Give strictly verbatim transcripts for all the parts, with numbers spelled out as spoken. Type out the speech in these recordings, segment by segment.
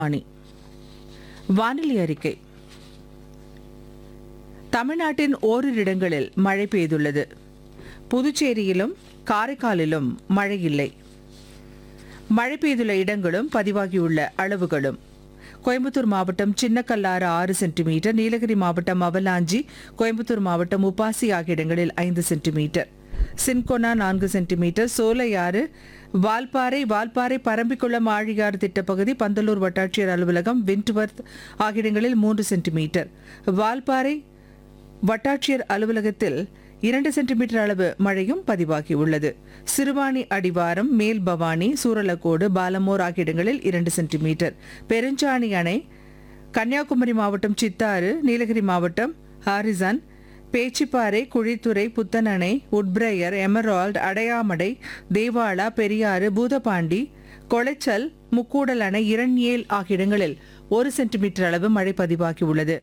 அணி. வானிலை அறிக்கை. தமிழ்நாட்டின் ஓரிரு இடங்களில் மழை பெய்துள்ளது. புதுச்சேரியிலும் காரைக்காலிலும் மழை இல்லை. மழை பெய்துள்ள இடங்களும் பதிவாகியுள்ள அளவுகளும்: கோயம்புத்தூர் மாவட்டம் சின்னக்கல்லாறு ஆறு சென்டிமீட்டர், நீலகிரி மாவட்டம் அவலாஞ்சி, கோயம்புத்தூர் மாவட்டம் உப்பாசி ஆகிய இடங்களில் ஐந்து சென்டிமீட்டர், சின்கொனா நான்கு சென்டிமீட்டர், சோலையாறு, வால்பாறை, வால்பாறை பரம்பிக்குளம் ஆழியாறு திட்டப்பகுதி, பந்தலூர் வட்டாட்சியர் அலுவலகம், விண்ட்வர்த் ஆகிய இடங்களில் மூன்று சென்டிமீட்டர், வால்பாறை வட்டாட்சியர் அலுவலகத்தில் இரண்டு சென்டிமீட்டர் அளவு மழையும் பதிவாகியுள்ளது. சிறுவாணி அடிவாரம், மேல் பவானி, சூரலக்கோடு, பாலமோர் ஆகிய இடங்களில் இரண்டு சென்டிமீட்டர், பெருஞ்சாணி அணை, கன்னியாகுமரி மாவட்டம் சித்தாறு, நீலகிரி மாவட்டம் ஹாரிசன், பேச்சிப்பாறை, குழித்துறை, புத்தனணை, உட்பிரையர், எமரால்ட், அடையாமடை, தேவாலா, பெரியாறு, பூதபாண்டி, கொளைச்சல், முக்கூடல் அணை, இரண்யேல் ஆகிய இடங்களில் ஒரு சென்டிமீட்டர் அளவு மழை பதிவாகியுள்ளது.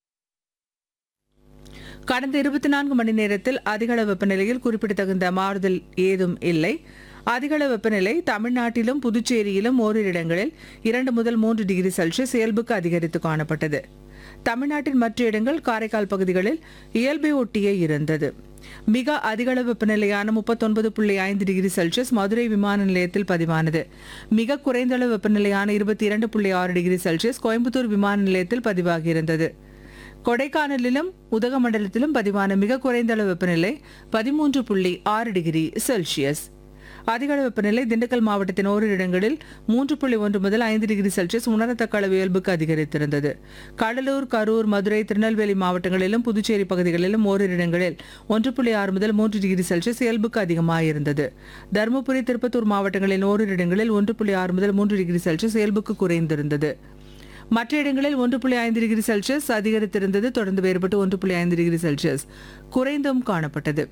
கடந்த இருபத்தி நான்கு மணி நேரத்தில் அதிகளவு வெப்பநிலையில் குறிப்பிடத்தகுந்த மாறுதல் ஏதும் இல்லை. அதிகளவு வெப்பநிலை தமிழ்நாட்டிலும் புதுச்சேரியிலும் ஓரிரு இடங்களில் இரண்டு முதல் மூன்று டிகிரி செல்சியஸ் இயல்புக்கு அதிகரித்து காணப்பட்டது. தமிழ்நாட்டின் மற்ற இடங்கள் காரைக்கால் பகுதிகளில் இயல்பை ஒட்டியே இருந்தது. மிக அதிகளவு வெப்பநிலையான முப்பத்தொன்பது புள்ளி ஐந்து டிகிரி செல்சியஸ் மதுரை விமான நிலையத்தில் பதிவானது. மிக குறைந்த அளவு வெப்பநிலையான இருபத்தி இரண்டு புள்ளி ஆறு டிகிரி செல்சியஸ் கோயம்புத்தூர் விமான நிலையத்தில் பதிவாகியிருந்தது. கொடைக்கானலிலும் உதகமண்டலத்திலும் பதிவான மிக குறைந்த அளவு வெப்பநிலை பதிமூன்று புள்ளி ஆறு டிகிரி செல்சியஸ். அதிகளவு வெப்பநிலை திண்டுக்கல் மாவட்டத்தின் ஓரிரு இடங்களில் மூன்று புள்ளி ஒன்று முதல் ஐந்து டிகிரி செல்சியஸ் உணரத்தக்க அளவு இயல்புக்கு அதிகரித்திருந்தது. கடலூர், கரூர், மதுரை, திருநெல்வேலி மாவட்டங்களிலும் புதுச்சேரி பகுதிகளிலும் ஓரிரு இடங்களில் ஒன்று புள்ளி ஆறு முதல் மூன்று டிகிரி செல்சியஸ் இயல்புக்கு அதிகமாயிருந்தது. தருமபுரி, திருப்பத்தூர் மாவட்டங்களின் ஓரிரு இடங்களில் ஒன்று புள்ளி ஆறு முதல் மூன்று டிகிரி செல்சியஸ் இயல்புக்கு குறைந்திருந்தது. மற்ற இடங்களில் ஒன்று புள்ளி ஐந்து டிகிரி செல்சியஸ் அதிகரித்திருந்தது. தொடர்ந்து வேறுபட்டு ஒன்று புள்ளி ஐந்து டிகிரி செல்சியஸ் குறைந்தும் காணப்பட்டது.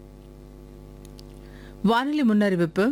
வானிலை முன்னறிவிப்பு.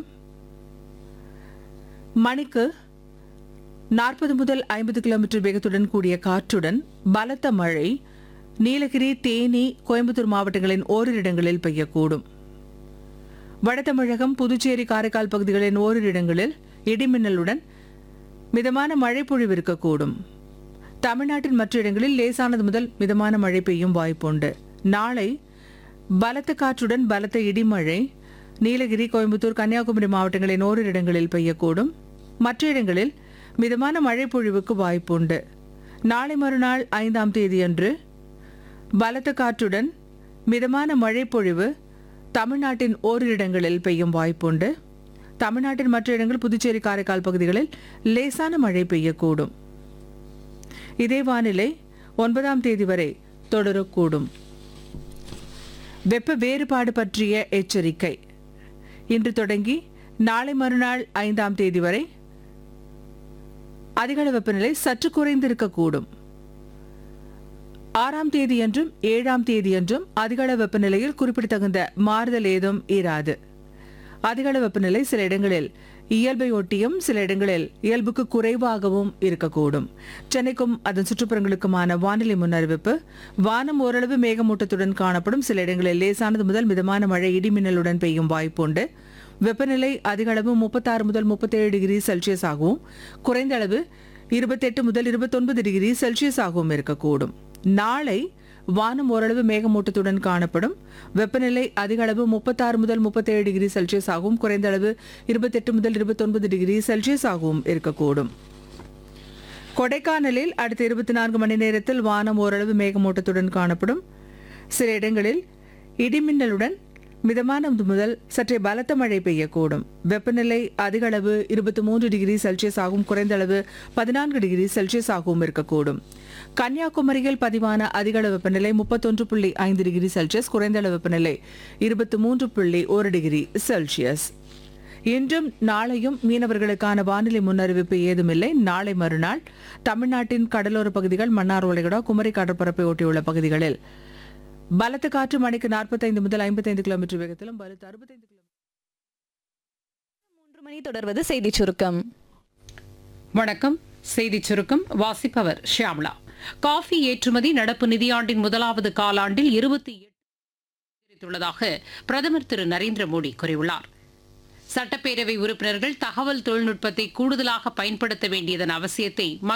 மணிக்கு நாற்பது முதல் ஐம்பது கிலோமீட்டர் வேகத்துடன் கூடிய காற்றுடன் பலத்த மழை நீலகிரி, தேனி, கோயம்புத்தூர் மாவட்டங்களின் ஓரிரு இடங்களில் பெய்யக்கூடும். வட தமிழகம், புதுச்சேரி, காரைக்கால் பகுதிகளின் ஓரிரு இடங்களில் இடிமின்னலுடன் மிதமான மழை பொழிவு இருக்கக்கூடும். தமிழ்நாட்டின் மற்ற இடங்களில் லேசானது முதல் மிதமான மழை பெய்யும் வாய்ப்புண்டு. நாளை பலத்த காற்றுடன் பலத்த இடிமழை நீலகிரி, கோயம்புத்தூர், கன்னியாகுமரி மாவட்டங்களின் ஓரிரு இடங்களில் பெய்யக்கூடும். மற்ற இடங்களில் மிதமான மழை பொழிவுக்கு வாய்ப்புண்டு. நாளை மறுநாள் ஐந்தாம் தேதியன்று பலத்த காற்றுடன் மிதமான மழை பொழிவு தமிழ்நாட்டின் ஓரிரு இடங்களில் பெய்யும் வாய்ப்புண்டு. தமிழ்நாட்டின் மற்ற இடங்கள் புதுச்சேரி, காரைக்கால் பகுதிகளில் லேசான மழை பெய்யக்கூடும். இதே வானிலை ஒன்பதாம் தேதி வரை தொடரக்கூடும். வெப்ப வேறுபாடு பற்றிய எச்சரிக்கை. இன்று தொடங்கி நாளை மறுநாள் ஐந்தாம் தேதி வரை அதிகளவு வெப்பநிலை சற்று குறைந்திருக்கக்கூடும். ஆறாம் தேதியன்றும் ஏழாம் தேதியன்றும் அதிகளவு வெப்பநிலையில் குறிப்பிடத்தகுந்த மாறுதல் ஏதும் இராது. அதிகளவு வெப்பநிலை சில இடங்களில் இயல்பை ஒட்டியும் சில இடங்களில் இயல்புக்கு குறைவாகவும் இருக்கக்கூடும். சென்னைக்கும் அதன் சுற்றுப்புறங்களுக்குமான வானிலை முன்னறிவிப்பு. வானம் ஓரளவு மேகமூட்டத்துடன் காணப்படும். சில இடங்களில் லேசானது முதல் மிதமான மழை இடிமின்னலுடன் பெய்யும் வாய்ப்புண்டு. வெப்பநிலை அதிகளவு முப்பத்தாறு முதல் முப்பத்தேழு டிகிரி செல்சியஸ் ஆகவும் குறைந்த அளவு இருபத்தெட்டு முதல் இருபத்தொன்பது டிகிரி செல்சியஸ் ஆகவும் இருக்கக்கூடும். நாளை வானம் ஓரளவு மேகமூட்டத்துடன் காணப்படும். வெப்பநிலை அதிகளவு முப்பத்தாறு முதல் முப்பத்தேழு டிகிரி செல்சியஸ் ஆகவும் குறைந்த அளவு இருபத்தெட்டு முதல் இருபத்தொன்பது டிகிரி செல்சியஸ் ஆகவும் இருக்கக்கூடும். கொடைக்கானலில் அடுத்த இருபத்தி நான்கு மணி நேரத்தில் வானம் ஓரளவு மேகமூட்டத்துடன் காணப்படும். சில இடங்களில் இடிமின்னலுடன் மிதமான முதல் சற்றே பலத்த மழை பெய்யக்கூடும். வெப்பநிலை அதிகளவு இருபத்தி மூன்று டிகிரி செல்சியஸ் ஆகவும் குறைந்த அளவு பதினான்கு டிகிரி செல்சியஸ் ஆகவும் இருக்கக்கூடும். கன்னியாகுமரியில் பதிவான அதிகளவு வெப்பநிலை முப்பத்தொன்று புள்ளி ஐந்து டிகிரி செல்சியஸ், குறைந்த அளவு வெப்பநிலை இருபத்தி மூன்று புள்ளி ஒரு டிகிரி செல்சியஸ். இன்றும் நாளையும் மீனவர்களுக்கான வானிலை முன்னறிவிப்பு ஏதுமில்லை. நாளை மறுநாள் தமிழ்நாட்டின் கடலோர பகுதிகள், மன்னார் வளைகுடா, குமரி கடற்பரப்பை ஒட்டியுள்ள பகுதிகளில் பலத்த காற்று மணிக்கு நாற்பத்தைந்து முதல் ஐம்பத்தைந்து கிலோமீட்டர் வேகத்திலும் பலத்த அறுபத்தைந்து கிலோமீட்டர். மூன்று மணி தொடர்வது செய்தி சுருக்கம். வணக்கம். செய்தி சுருக்கம் வாசிப்பவர் ஷியாம்லா. காஃபி ஏற்றுமதி நடப்பு நிதியாண்டின் முதலாவது காலாண்டில் இருபத்தி எட்டு பிரதமர் திரு நரேந்திர மோடி கூறியுள்ளார். சட்டப்பேரவை உறுப்பினர்கள் தகவல் தொழில்நுட்பத்தை கூடுதலாக பயன்படுத்த வேண்டியதன் அவசியத்தை